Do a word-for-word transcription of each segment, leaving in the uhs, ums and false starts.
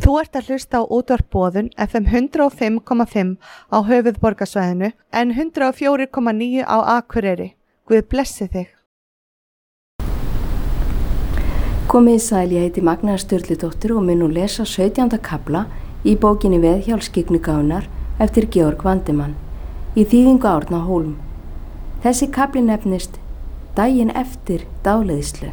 Þú ert að hlusta á útvarp Boðun F M hundrað og fimm komma fimm á höfuðborgarsvæðinu en hundrað og fjögur komma níu á Akureyri. Guð blessi þig. Komið sæl, ég heiti Magna Sturludóttir og mun nú lesa sautjánda kafla í bókinni Veðhjálpsskyggnugáfunnar eftir Georg Vandemann í þýðingu Árna Hólm. Þessi kafli nefnist Daginn eftir dáleiðslu.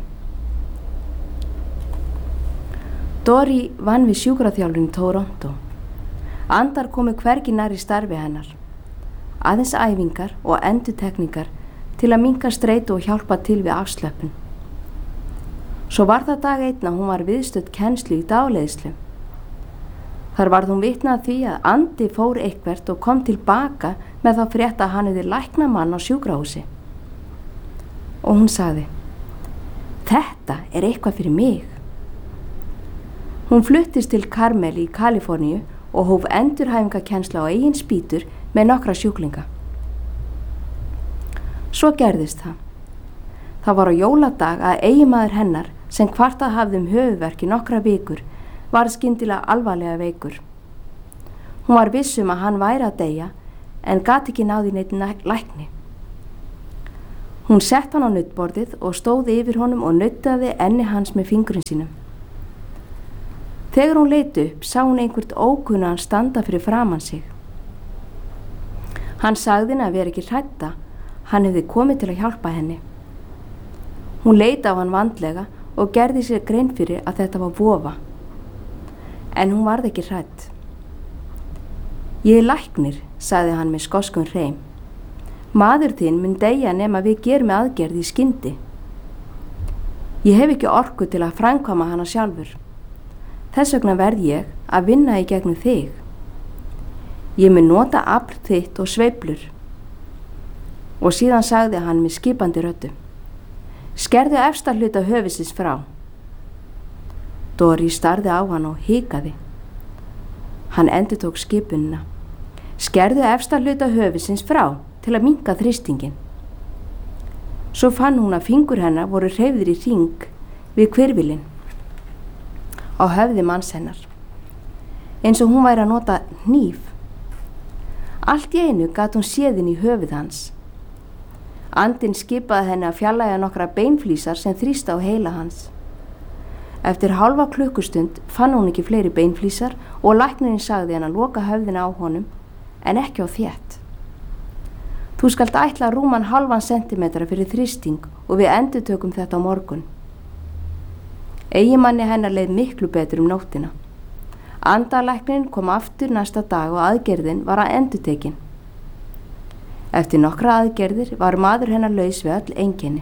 Dory vann við sjúkraþjálfun í Toronto. Andar komu hvergi nær í starfi hennar. Aðeins æfingar og endurtekningar til að minnka streitu og hjálpa til við afslöppun. Svo var það dag einn að hún var viðstödd kennslu í dáleiðslu. Þar varð hún vitni að því að andi fór eitthvert og kom tilbaka með þá frétt að hann hefði læknað mann á sjúkrahúsi. Og hún sagði: Þetta er eitthvað fyrir mig. Hún fluttist til Carmel í Kaliforníu og hóf endurhæfingakennslu á eigin spýtur með nokkra sjúklinga. Svo gerðist það. Það var á jóladag að eiginmaður hennar sem kvartað hafði um höfuðverk í nokkra vikur var skyndilega alvarlega veikur. Hún var viss um að hann væri að deyja en gat ekki náði neitt lækni. Hún sett hann á nuddborðið og stóð yfir honum og nuddaði enni hans með fingrum sínum. Þegar hún leit upp sá hún einhvert ókunnan standa fyrir framan sig. Hann sagði henni að vera ekki hrædda, hann hefði komið til að hjálpa henni. Hún leit á hann vandlega og gerði sér grein fyrir að þetta var vofa. En hún varð ekki hrædd. Ég er læknir, sagði hann með skoskum hreim. Maður þinn mun deyja nema við gerum aðgerð í skyndi. Ég hef ekki orku til að framkvæma hana sjálfur. Þess vegna verð ég að vinna í gegnum þig. Ég mun nota afl þitt og sveiflur. Og síðan sagði hann með skipandi röddu: Skerðu efsta hluta höfuðsins frá. Dory starði á hann og hikaði. Hann endurtók skipunina: Skerðu efsta hluta höfuðsins frá til að minnka þrýstingin. Svo fann hún að fingur hennar voru hreyfðir í hring við hvirfilinn á höfði manns hennar, eins og hún væri að nota hníf. Allt í einu gat hún séð inn í höfuð hans. Andinn skipaði henni að fjarlægja nokkra beinflísar sem þrýsta á heila hans. Eftir hálfa klukkustund fann hún ekki fleiri beinflísar og læknirinn sagði henni að loka höfðina á honum en ekki á þétt. Þú skalt ætla rúman halvan sentimetra fyrir þrýsting og við endurtökum þetta á morgun. Eiginmanni hennar leið miklu betur um nóttina. Andalæknirinn kom aftur næsta dag og aðgerðin var að endurtekin. Eftir nokkra aðgerðir var maður hennar laus við öll einkenni.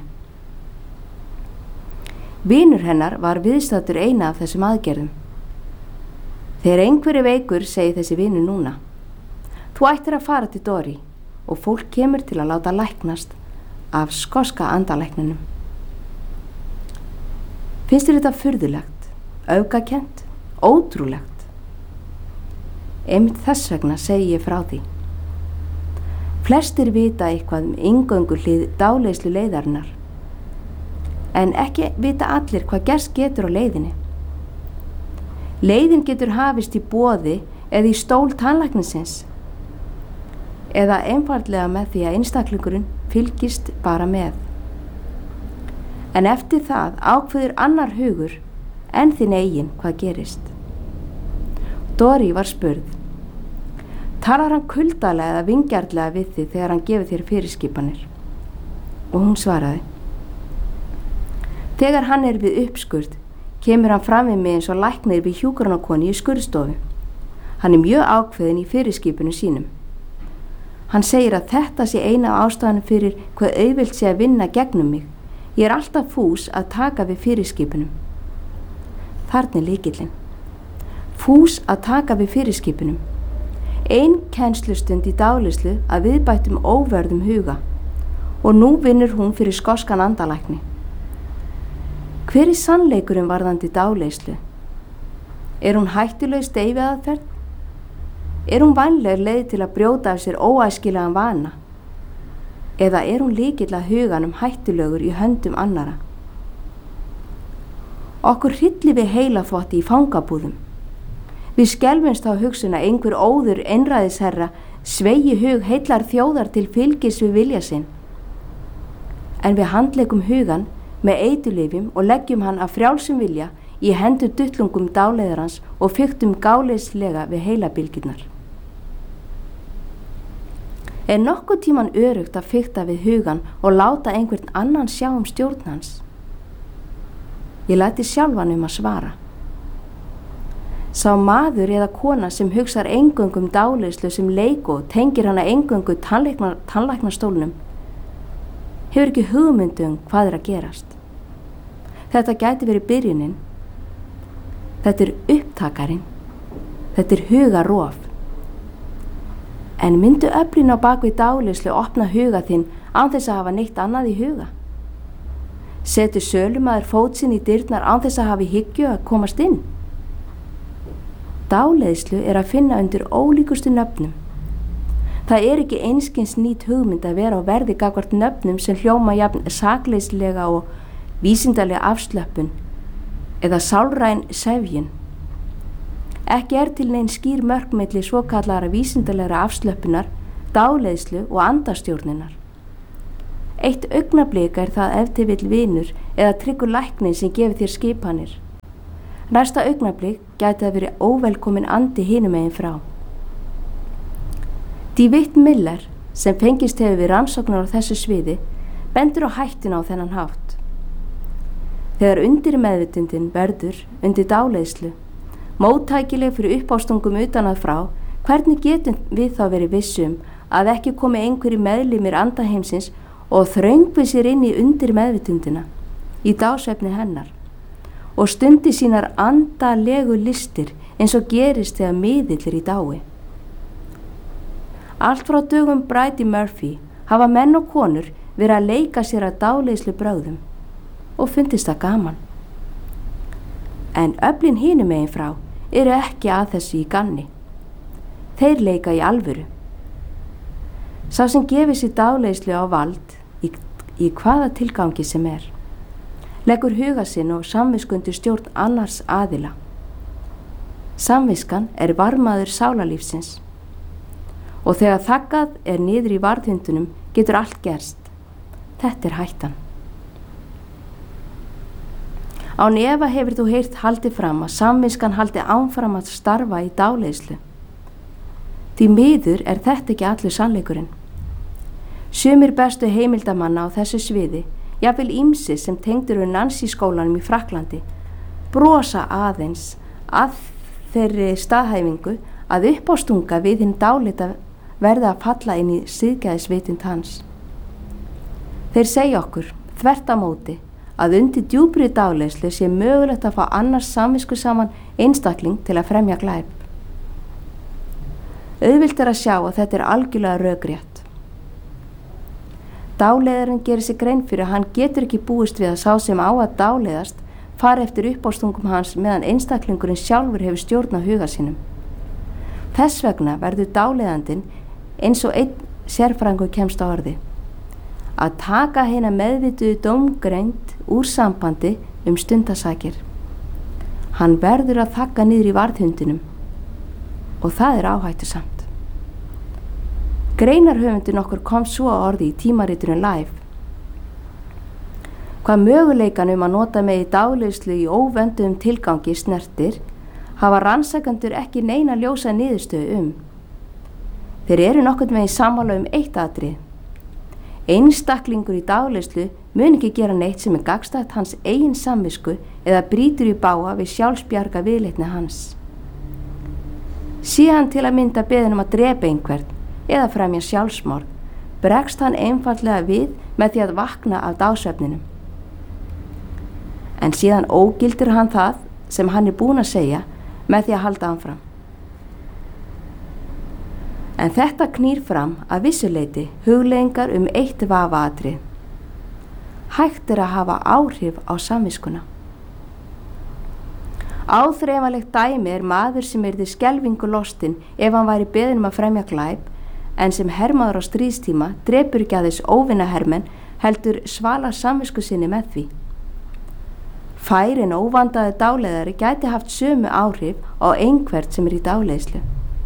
Vinur hennar var viðstaddur eina af þessum aðgerðum. Þegar einhverju veikur, segi þessi vinur núna: Þú ættir að fara til Dory og fólk kemur til að láta læknast af skoska andalækninum. Finnst þér þetta furðulegt, öfgakennt, ótrúlegt? Einmitt þess vegna segi ég frá því. Flestir vita eitthvað um inngöngu hlið dáleiðslu leiðarinnar, en ekki vita allir hvað gerst getur á leiðinni. Leiðin getur hafist í boði eða í stól tannlæknisins, eða einfaldlega með því að einstaklingurinn fylgist bara með. En eftir það ákveður annar hugur en þinn eigin hvað gerist. Dory var spurð: Talar hann kuldalega eða vingjarnlega við þig þegar hann gefur þér fyrirskipanir? Og hún svaraði: Þegar hann er við uppskurð, kemur hann fram við mig eins og læknir við hjúkrunarkonu í skurðstofu. Hann er mjög ákveðinn í fyrirskipunum sínum. Hann segir að þetta sé eina af ástæðunum fyrir hvað auðvelt sé að vinna gegnum mig. Ég er alltaf fús að taka við fyrirskipunum. Þarna er lykillinn. Fús að taka við fyrirskipunum. Ein kennslustund í dáleiðslu að viðbættum óvörðum huga og nú vinnur hún fyrir skoskan andalækni. Hver er sannleikurinn varðandi dáleiðslu? Er hún hættuleg steyfiaðferð? Er hún vænleg leið til að brjóta af sér óæskilegan vana? Eða er hún lykill að huganum hættulegur í höndum annara? Okkur hryllir við heilaþvotti í fangabúðum. Við skelfumst á hugsun að einhver óður einræðisherra sveigi hug heillar þjóðar til fylgis við vilja sinn. En við handlegum hugan með eiturlyfjum og leggjum hann af frjálsum vilja í hendur duttlungum dáleiðarans og fiktum gáleyslega við heilabylgjurnar. Er nokkuð tíman örugt að fikta við hugan og láta einhvern annan sjá um stjórn hans? Ég læti sjálfan um að svara. Sá maður eða kona sem hugsar eingöngu um dáleiðslu sem leik og tengir hana eingöngu tannlækna, tannlæknastólnum hefur ekki hugmyndu um hvað er að gerast. Þetta gæti verið byrjunin. Þetta er upptakarinn. Þetta er hugarof. En myndu öflin á bakvið dáleiðslu opna huga þinn án þess að hafa neitt annað í huga? Setur sölumaður fót sinn í dyrnar án þess að hafa í hyggju að komast inn? Dáleiðslu er að finna undir ólíkustu nöfnum. Það er ekki einskins nýt hugmynd að vera á verði gagnvart nöfnum sem hljóma jafn sakleyslega og vísindalega afslöppun eða sálræn sefjun. Ekki er til neinn skýr mörk milli svokallara vísindalegra afslöppunar, dáleiðslu og andastjórnunar. Eitt augnablik er það ef til vill vinur eða tryggur læknir sem gefur þér skipanir. Næsta augnablik gæti að verið óvelkomin andi hinum megin frá. David Miller, sem fengist hefur við rannsóknar á þessu sviði, bendur á hættuna á þennan hátt. Þegar undir meðvitundin verður undir dáleiðslu, móttækileg fyrir uppástungum utan að frá, hvernig getum við þá verið vissum að ekki komi einhverjir meðlimir andaheimsins og þröngvi sér inn í undir meðvitundina, í dásvefni hennar, og stundi sínar andalegu listir eins og gerist þegar miðillir í dái. Allt frá dögum Bridey Murphy hafa menn og konur verið að leika sér að dáleiðslu brögðum og fundist það gaman. En öflin hinum megin frá eru ekki að þessu í ganni. Þeir leika í alvöru. Sá sem gefur sér dáleiðslu á vald í, í hvaða tilgangi sem er, leggur huga sinn og samviskundur stjórn annars aðila. Samviskan er varmaður sálarlífsins og þegar þaggað er niður í varðhundunum getur allt gerst. Þetta er hættan. Án efa hefur þú heyrt haldið fram að samviskan haldi áfram að starfa í dáleiðslu. Því miður er þetta ekki allur sannleikurinn. Sumir bestu heimildamanna á þessu sviði, jafnvel ýmsir sem tengdur við Nancy skólanum í Frakklandi, brosa aðeins að þeirri staðhæfingu að uppástunga við hinn dáleita verði að falla inn í siðgæðisvitund hans. Þeir segja okkur, þvert á móti, að undir djúpri dáleiðslu sé mögulegt að fá annars samvisku saman einstakling til að fremja glæp. Auðvilt er að sjá að þetta er algjörlega rökrétt. Dáleiðarinn gerir sig grein fyrir að hann getur ekki búist við að sá sem á að dáleiðast fari eftir uppástungum hans meðan einstaklingurinn sjálfur hefur stjórn á huga sínum. Þess vegna verður dáleiðandinn eins og einn sérfræðingur kemst á orði, að taka hina meðvituðu dómgreind úr sambandi um stundasakir. Hann verður að þagga niður í varðhundinum og það er áhættusamt. Greinarhöfundin okkur kom svo á orði í tímaritinu Live. Hvað möguleikan um að nota með í dáleiðslu í óvönduðum tilgangi snertir, hafa rannsakendur ekki neina ljósa niðurstöðu um. Þeir eru nokkurn veginn sammála um eitt atriði. Einstaklingur í dáleiðslu mun ekki gera neitt sem er gagnstætt hans eigin samvisku eða brýtur í bága við sjálfsbjarga viðleitni hans. Sé hann til að mynda beðin um að drepa einhvern eða fremja sjálfsmorð, bregst hann einfaldlega við með því að vakna af dásvefninum. En síðan ógildir hann það sem hann er búinn að segja með því að halda áfram. En þetta knýr fram að vissuleyti hugleiðingar um eitt vafaatrið. Hægt er að hafa áhrif á samviskuna. Áþreifanlegt dæmi er maður sem yrði skelfingu lostinn ef hann væri beðinn um að fremja glæp, en sem hermaður á stríðstíma drepur ekki aðeins óvinahermenn heldur svalar samvisku sinni með því. Fær en óvandaði dáleiðari gæti haft sömu áhrif á einhvert sem er í dáleiðslu.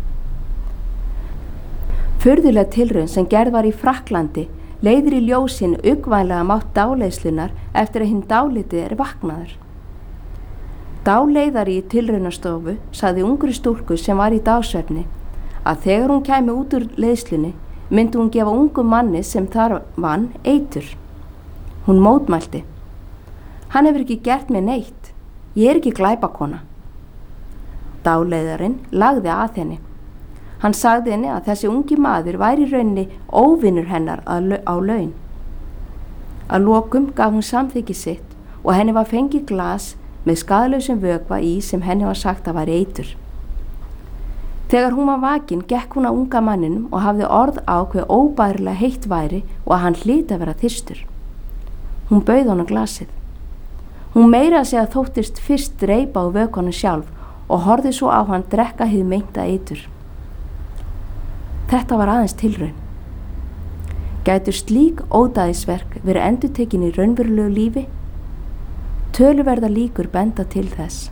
Furðuleg tilraun sem gerð var í Frakklandi leiðir í ljósin uggvænlega mátt dáleiðslunar eftir að hinn dálitið er vaknaður. Dáleiðari í tilraunastofu sagði ungri stúlku sem var í dágsvefni að þegar hún kæmi út úr leiðslunni myndi hún gefa ungum manni sem þar vann eitur. Hún mótmælti. Hann hefur ekki gert mér neitt. Ég er ekki glæpakona. Dáleiðarinn lagði að henni. Hann sagði henni að þessi ungi maður væri í rauninni óvinur hennar á laun. Að lokum gaf hún samþykki sitt og henni var fengið glas með skaðlausum vökva í sem henni var sagt að væri eitur. Þegar hún var vakin gekk hún á unga manninum og hafði orð á hve óbærilega heitt væri og að hann hlyti að vera þyrstur. Hún bauð honum glasið. Hún meira að segja þóttist fyrst dreypa á vökvanum sjálf og horfði svo á hann drekka hið meinta eitur. Þetta var aðeins tilraun. Gætu slík ódæðisverk verið endurtekin í raunverulegu lífi? Töluverða líkur benda til þess.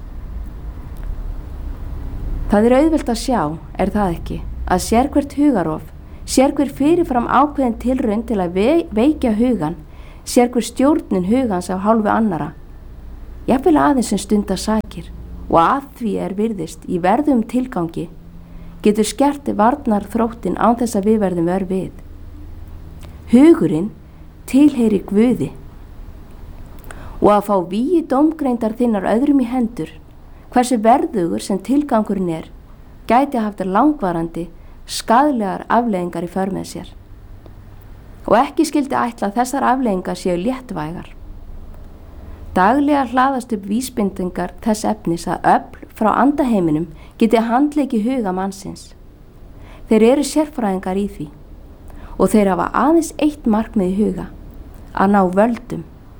Það er auðvelt að sjá, er það ekki, að sérhvert hugarof, sérhver fyrirfram ákveðin tilraun til að veikja hugan, sérhver stjórnin hugans af hálfu annara, jafnvel aðeins sem stundar sakir og að því er virðist í verðum tilgangi, getur skert varnar þróttin án þess að við verðum vör við. Hugurinn tilheyri Guði og að fá vígi dómgreindar þinnar öðrum í hendur, hversu verðugur sem tilgangurinn er, gæti haft langvarandi, skaðlegar afleiðingar í för með sér. Og ekki skyldi ætla að þessar afleiðingar séu léttvægar. Daglega hlaðast upp vísbendingar þess efnis að öfl frá andaheiminum geti handleiki huga mannsins. Þeir eru sérfræðingar í því og þeir hafa aðeins eitt markmið í huga, að ná völdum.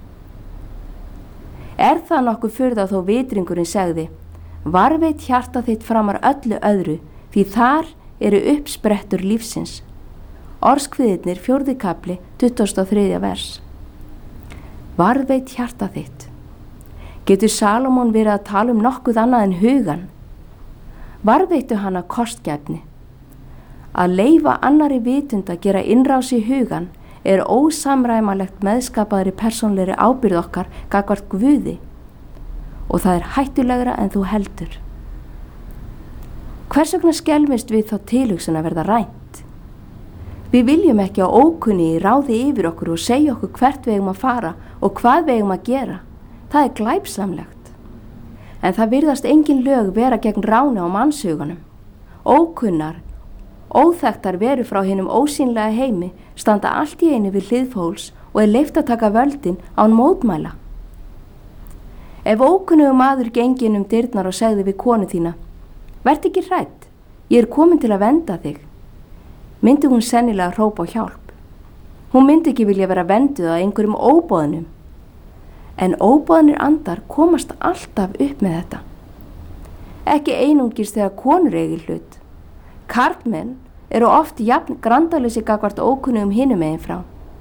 Er það nokkuð furða þó vitringurinn segði, varveit hjarta þitt framar öllu öðru, því þar eru uppsprettur lífsins. Orðskviðirnir fjórði kafli, tuttugasta og þriðja vers. Varveit hjarta þitt. Getur Salómon verið að tala um nokkuð annað en hugan? Varveitu hana kostgæfni. Að leyfa annari vitund að gera innrás í hugan er ósamræmalegt meðskapaðri persónlegri ábyrgð okkar gagnvart Guði og það er hættulegra en þú heldur. Hvers vegna skelfumst við þá tilhugsun að verða rænt? Við viljum ekki að ókunni ráði yfir okkur og segja okkur hvert við eigum að fara og hvað við eigum að gera. Það er glæpsamlegt. En það virðast engin lög vera gegn ráni á mannshuganum. Ókunnar, óþekktar veru frá hinum ósýnlega heimi standa allt í einu við hlið fólks og er leyft að taka völdin án mótmæla. Ef ókunnugur maður gengi inn um dyrnar og segði við konu þína, vertu ekki hrædd, ég er komin til að vernda þig, myndi hún sennilega hrópa á hjálp. Hún myndi ekki vilja vera vernduð á einhverjum óboðnum. En óboðnir andar komast alltaf upp með þetta. Ekki einungis þegar konur eigi hlut. Karlmenn eru oft jafn grandalösi gagnvart ókunnugum hinum megin frá.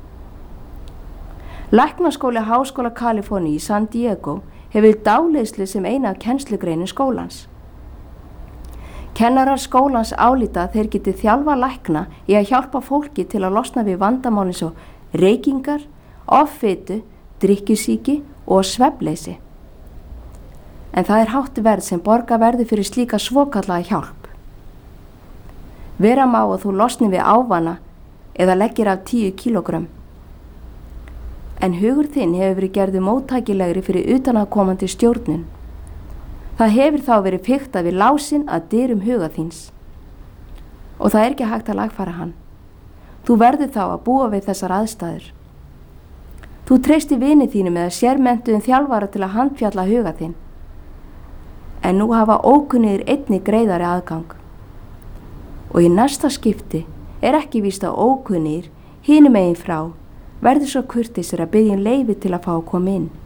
Læknaskóli Háskóla Kaliforníu í San Diego hefur dáleiðslu sem eina af kennslugreinin skólans. Kennarar skólans álíta þeir geti þjálfa lækna í að hjálpa fólki til að losna við vandamál eins og reykingar, offitu, drykkjusýki og svefnleysi. En það er hátt verð sem borga verður fyrir slíka svokallaða hjálp. Vera má að þú losni við ávana eða leggir af tíu kílógrömm. En hugur þinn hefur verið gerðu móttækilegri fyrir utanaðkomandi stjórnun. Það hefur þá verið fiktað við lásinn að dyrum huga þíns. Og það er ekki hægt að lagfæra hann. Þú verður þá að búa við þessar aðstæður. Þú treysti vini þínum eða sérmenntuðum þjálfara til að handfjalla huga þinn. En nú hafa ókunnir einni greiðari aðgang. Og í næsta skipti er ekki víst að ókunnir, hinum megin frá, verður svo kurteisir að biðja um leyfi til að fá að koma inn.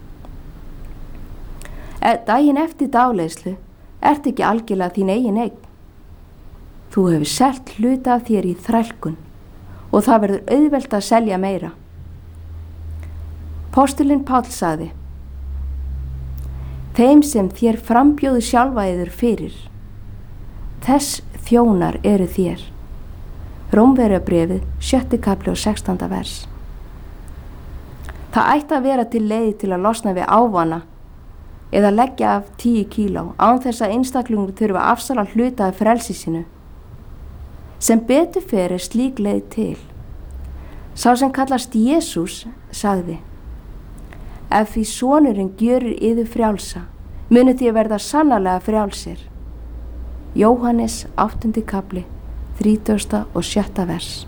Daginn eftir dáleiðslu ert ekki algjörlega þín eigin eign. Þú hefur selt hluta af þér í þrælkun og það verður auðvelt að selja meira. Postulinn Páll sagði, þeim sem þér frambjóðu sjálfa yður fyrir. Þess þjónar eru þér. Rómverjabréfið, sjötti kafli og sextánda vers. Það ætti að vera til leið til að losna við ávana eða leggja af tíu kíló án þess að einstaklingur þurfa að afsala hluta af frelsi sínu. Sem betur fer er slík leið til. Sá sem kallast Jesús sagði: ef því sonurinn gjörir yður frjálsa, munið þér verða sannarlega frjálsir. Jóhannes áttunda kafli, þrítugasta og sjötta vers.